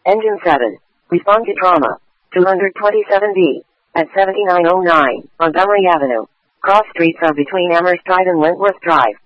Engine 7. Respond to trauma. 227B. At 7909, Montgomery Avenue. Cross streets are between Amherst Drive and Wentworth Drive.